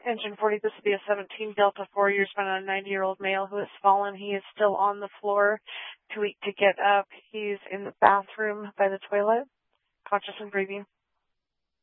Engine 40, this will be a 17 Delta 4. You're spending on a 90-year-old male who has fallen. He is still on the floor, too weak to get up. He's in the bathroom by the toilet, conscious and breathing.